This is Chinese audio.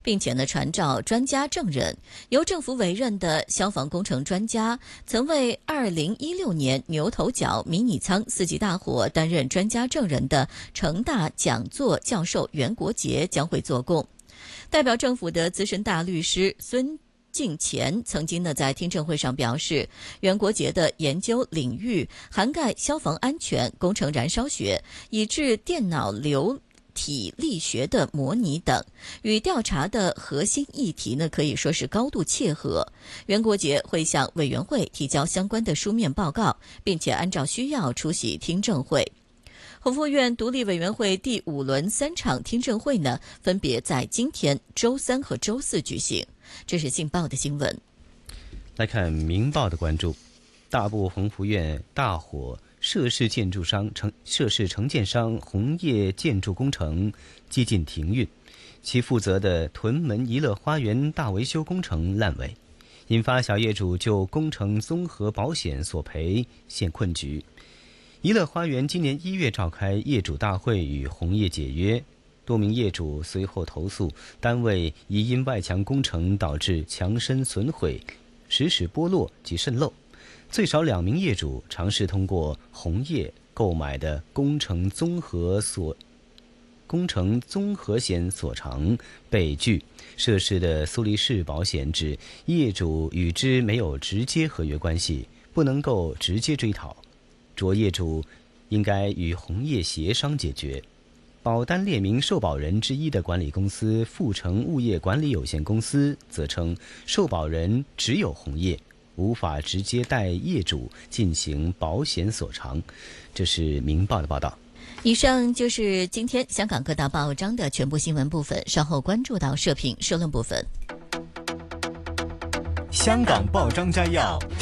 并且呢传召专家证人。由政府委任的消防工程专家，曾为2016年牛头角迷你仓4级大火担任专家证人的成大讲座教授袁国杰将会作供。代表政府的资深大律师孙敬前曾经呢在听证会上表示，袁国杰的研究领域涵盖消防安全、工程燃烧学，以至电脑流体力学的模拟等，与调查的核心议题呢可以说是高度切合。袁国杰会向委员会提交相关的书面报告，并且按照需要出席听证会。弘复院独立委员会第5轮3场听证会呢，分别在今天周3和周4举行。这是信报的新闻。 来看明报的关注，大埔弘福院大火，涉事承建商红叶建筑工程几近停运，其负责的屯门怡乐花园大维修工程烂尾，引发小业主就工程综合保险索赔陷困局。怡乐花园今年1月召开业主大会与红叶解约，多名业主随后投诉单位已因外墙工程导致墙身损毁、石屎剥落及渗漏，最少2名业主尝试通过红叶购买的工程综合险索偿被拒。涉事的苏黎世保险指业主与之没有直接合约关系，不能够直接追讨，着业主应该与红叶协商解决。保单列明受保人之一的管理公司富城物业管理有限公司则称，受保人只有红叶，无法直接代业主进行保险索偿。这是明报的报道。 以上就是今天香港各大报章的全部新闻部分，稍后关注到社评社论部分。 香港报章摘要，